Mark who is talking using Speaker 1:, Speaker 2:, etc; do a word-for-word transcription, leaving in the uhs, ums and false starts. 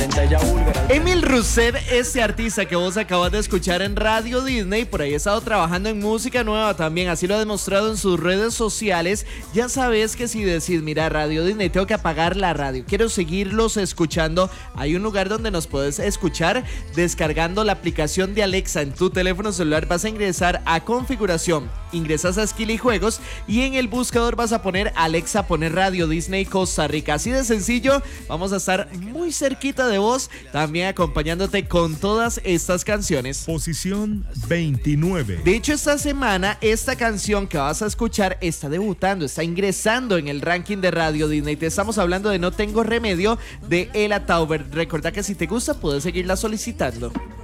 Speaker 1: Emil Rousseff, este artista que vos acabas de escuchar en Radio Disney, por ahí ha estado trabajando en música nueva también, así lo ha demostrado en sus redes sociales. Ya sabes que si decís, mira, Radio Disney, tengo que apagar la radio, quiero seguirlos escuchando, hay un lugar donde nos puedes escuchar descargando la aplicación de Alexa en tu teléfono celular. Vas a ingresar a configuración, ingresas a Skill y Juegos y en el buscador vas a poner Alexa, poner Radio Disney Costa Rica. Así de sencillo, vamos a estar muy cerquita de vos, también acompañándote con todas estas canciones.
Speaker 2: Posición veintinueve.
Speaker 1: De hecho, esta semana, esta canción que vas a escuchar está debutando, está ingresando en el ranking de Radio Disney. Te estamos hablando de No Tengo Remedio, de Ella Tauber. Recuerda que si te gusta, puedes seguirla solicitando.